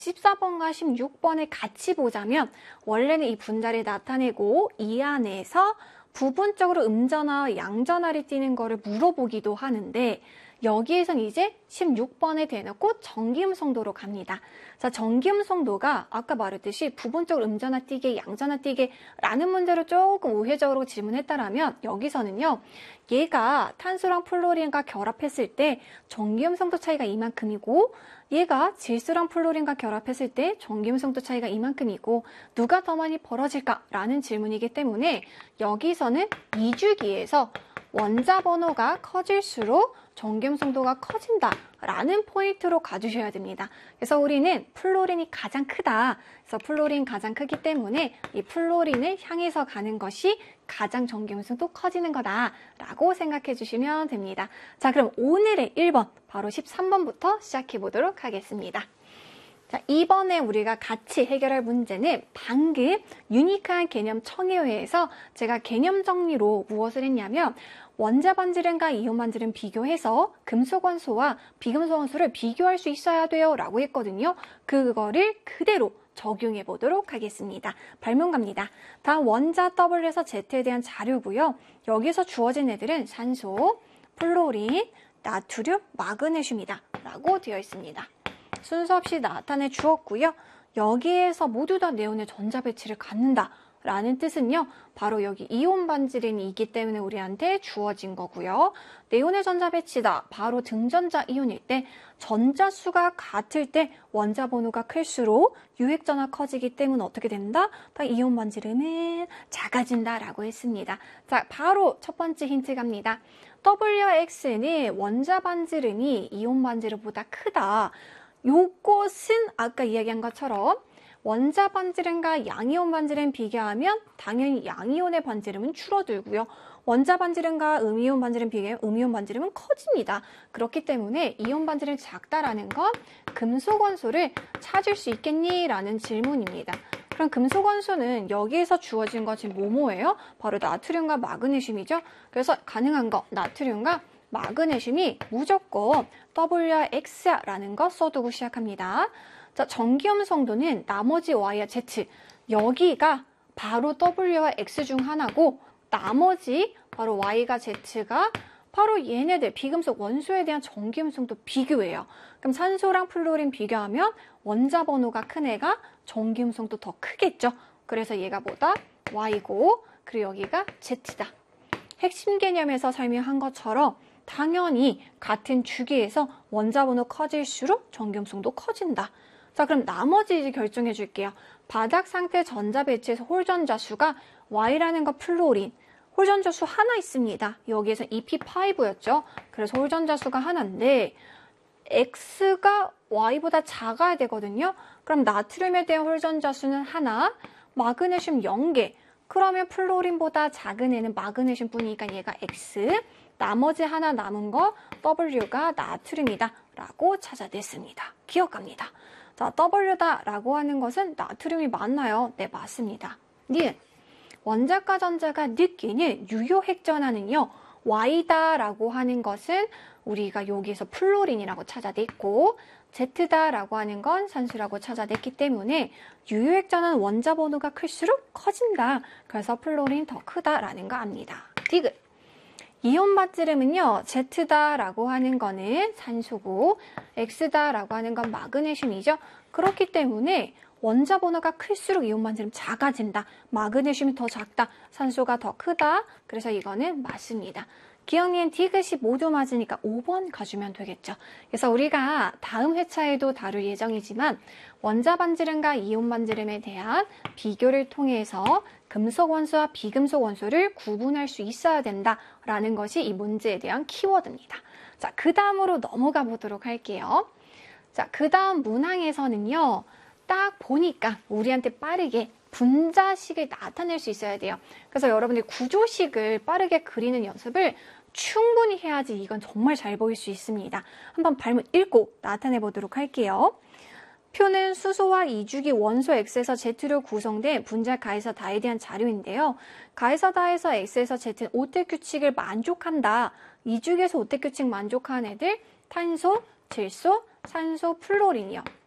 14번과 16번을 같이 보자면 원래는 이 분자를 나타내고 이 안에서 부분적으로 음전화와 양전화를 띠는 거를 물어보기도 하는데 여기에선 이제 16번에 대놓고 전기음성도로 갑니다. 자, 전기음성도가 아까 말했듯이 부분적으로 음전화 띠게, 양전화 띠게 라는 문제로 조금 우회적으로 질문했다라면 여기서는요. 얘가 탄소랑 플로린과 결합했을 때 전기음성도 차이가 이만큼이고 얘가 질소랑 플로린과 결합했을 때 전기음성도 차이가 이만큼이고 누가 더 많이 벌어질까라는 질문이기 때문에 여기서는 2주기에서 원자 번호가 커질수록 전기음성도가 커진다라는 포인트로 가주셔야 됩니다. 그래서 우리는 플로린이 가장 크다. 그래서 플로린 가장 크기 때문에 이 플로린을 향해서 가는 것이 가장 전기음성도 커지는 거다라고 생각해 주시면 됩니다. 자, 그럼 오늘의 1번, 바로 13번부터 시작해 보도록 하겠습니다. 자, 이번에 우리가 같이 해결할 문제는 방금 유니크한 개념 청해회에서 제가 개념 정리로 무엇을 했냐면 원자 반지름과 이온 반지름 비교해서 금속 원소와 비금속 원소를 비교할 수 있어야 돼요 라고 했거든요. 그거를 그대로 적용해 보도록 하겠습니다. 발문 갑니다. 다음 원자 W에서 Z에 대한 자료고요. 여기서 주어진 애들은 산소, 플로린, 나트륨, 마그네슘이다 라고 되어 있습니다. 순서 없이 나타내 주었고요. 여기에서 모두 다 네온의 전자 배치를 갖는다 라는 뜻은요. 바로 여기 이온 반지름이 있기 때문에 우리한테 주어진 거고요. 네온의 전자 배치다. 바로 등전자 이온일 때 전자수가 같을 때 원자 번호가 클수록 유핵전화 커지기 때문에 어떻게 된다? 이온 반지름은 작아진다 라고 했습니다. 자, 바로 첫 번째 힌트 갑니다. W와 X는 원자 반지름이 이온 반지름보다 크다. 요것은 아까 이야기한 것처럼 원자 반지름과 양이온 반지름 비교하면 당연히 양이온의 반지름은 줄어들고요. 원자 반지름과 음이온 반지름 비교하면 음이온 반지름은 커집니다. 그렇기 때문에 이온 반지름이 작다라는 건 금속 원소를 찾을 수 있겠니? 라는 질문입니다. 그럼 금속 원소는 여기에서 주어진 것이 뭐뭐예요? 바로 나트륨과 마그네슘이죠. 그래서 가능한 거 나트륨과 마그네슘이 무조건 W와 X라는 거 써두고 시작합니다. 자, 전기음성도는 나머지 Y와 Z, 여기가 바로 W와 X 중 하나고 나머지 바로 Y가 Z가 바로 얘네들 비금속 원소에 대한 전기음성도 비교예요. 그럼 산소랑 플로린 비교하면 원자 번호가 큰 애가 전기음성도 더 크겠죠. 그래서 얘가 뭐다? Y고 그리고 여기가 Z다. 핵심 개념에서 설명한 것처럼 당연히 같은 주기에서 원자 번호 커질수록 전기음성도 커진다. 자, 그럼 나머지 이제 결정해 줄게요. 바닥 상태 전자 배치에서 홀전자 수가 Y라는 거 플로린. 홀전자 수 하나 있습니다. 여기에서 EP5였죠. 그래서 홀전자 수가 하나인데 X가 Y보다 작아야 되거든요. 그럼 나트륨에 대한 홀전자 수는 하나, 마그네슘 0개. 그러면 플로린보다 작은 애는 마그네슘 뿐이니까 얘가 X. 나머지 하나 남은 거 W가 나트륨이다 라고 찾아냈습니다. 기억합니다. 자, W다 라고 하는 것은 나트륨이 맞나요? 네, 맞습니다. 니은 원자과 전자가 느끼는 유효 핵전화는요. Y다 라고 하는 것은 우리가 여기서 플로린이라고 찾아냈고 Z다 라고 하는 건 산소라고 찾아냈기 때문에 유효 핵전화는 원자 번호가 클수록 커진다. 그래서 플로린 더 크다라는 거 압니다. 디귿 이온 반지름은요, Z다라고 하는 거는 산소고 X다라고 하는 건 마그네슘이죠. 그렇기 때문에 원자 번호가 클수록 이온 반지름 작아진다. 마그네슘이 더 작다. 산소가 더 크다. 그래서 이거는 맞습니다. 기억니은 디귿이 모두 맞으니까 5번 가주면 되겠죠. 그래서 우리가 다음 회차에도 다룰 예정이지만 원자 반지름과 이온 반지름에 대한 비교를 통해서 금속 원소와 비금속 원소를 구분할 수 있어야 된다라는 것이 이 문제에 대한 키워드입니다. 자, 그 다음으로 넘어가 보도록 할게요. 자, 그 다음 문항에서는요. 딱 보니까 우리한테 빠르게 분자식을 나타낼 수 있어야 돼요. 그래서 여러분들이 구조식을 빠르게 그리는 연습을 충분히 해야지 이건 정말 잘 보일 수 있습니다. 한번 발문 읽고 나타내 보도록 할게요. 표는 수소와 이주기 원소 X에서 Z로 구성된 분자 가에서 다에 대한 자료인데요. 가에서 다에서 X에서 Z는 오택 규칙을 만족한다. 이주기에서 오택 규칙 만족한 애들 탄소, 질소, 산소, 플로린이요.